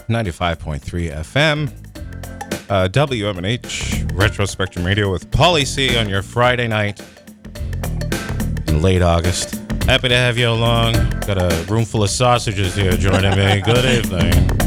95.3 FM. WMNH Retro Spectrum Radio with Pauly C on your Friday night in late August. Happy to have you along. Got a room full of sausages here joining me. Good evening.